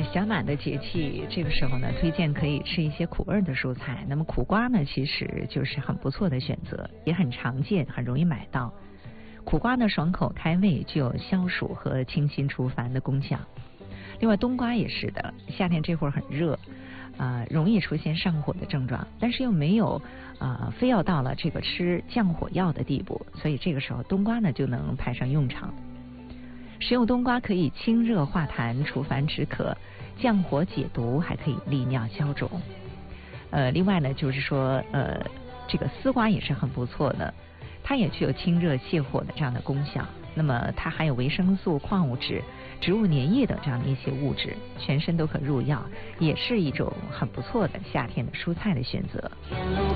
小满的节气，这个时候呢，推荐可以吃一些苦味的蔬菜。那么苦瓜呢，其实就是很不错的选择，也很常见，很容易买到。苦瓜呢，爽口开胃，具有消暑和清心除烦的功效。另外，冬瓜也是的，夏天这会儿很热，容易出现上火的症状，但是又没有非要到了这个吃降火药的地步，所以这个时候冬瓜呢就能派上用场。食用冬瓜可以清热化痰、除烦止渴、降火解毒，还可以利尿消肿。另外呢，就是说这个丝瓜也是很不错的，它也具有清热泻火的这样的功效。那么它含有维生素、矿物质、植物粘液等这样的一些物质，全身都可入药，也是一种很不错的夏天的蔬菜的选择。